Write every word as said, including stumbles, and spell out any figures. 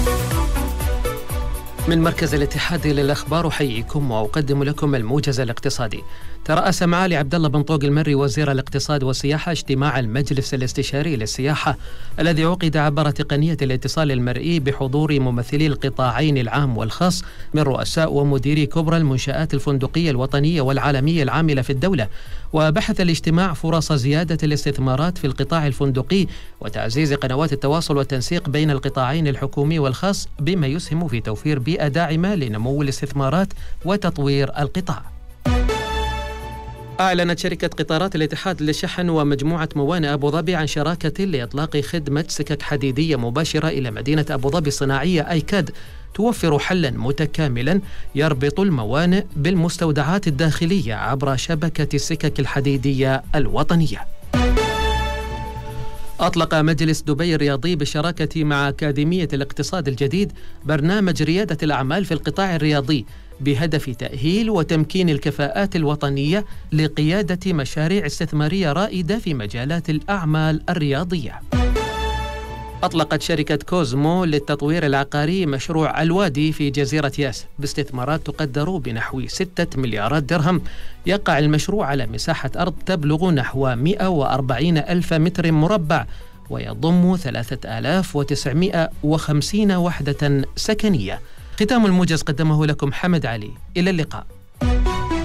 من مركز الاتحاد للأخبار أحييكم وأقدم لكم الموجز الاقتصادي. ترأس معالي عبد الله بن طوق المري وزير الاقتصاد والسياحة اجتماع المجلس الاستشاري للسياحة الذي عقد عبر تقنية الاتصال المرئي بحضور ممثلي القطاعين العام والخاص من رؤساء ومديري كبرى المنشآت الفندقية الوطنية والعالمية العاملة في الدولة. وبحث الاجتماع فرص زيادة الاستثمارات في القطاع الفندقي وتعزيز قنوات التواصل والتنسيق بين القطاعين الحكومي والخاص بما يسهم في توفير بيئة داعمة لنمو الاستثمارات وتطوير القطاع. أعلنت شركة قطارات الاتحاد للشحن ومجموعة موانئ أبو ظبي عن شراكة لإطلاق خدمة سكك حديدية مباشرة إلى مدينة أبو ظبي الصناعية أيكاد، توفر حلا متكاملا يربط الموانئ بالمستودعات الداخلية عبر شبكة السكك الحديدية الوطنية. أطلق مجلس دبي الرياضي بالشراكة مع أكاديمية الاقتصاد الجديد برنامج ريادة الأعمال في القطاع الرياضي بهدف تأهيل وتمكين الكفاءات الوطنية لقيادة مشاريع استثمارية رائدة في مجالات الأعمال الرياضية. أطلقت شركة كوزمو للتطوير العقاري مشروع الوادي في جزيرة ياس باستثمارات تقدر بنحو ستة مليارات درهم. يقع المشروع على مساحة أرض تبلغ نحو مئة وأربعين ألف متر مربع ويضم ثلاثة آلاف وتسعمئة وخمسين وحدة سكنية. ختام الموجز قدمه لكم حمد علي. إلى اللقاء.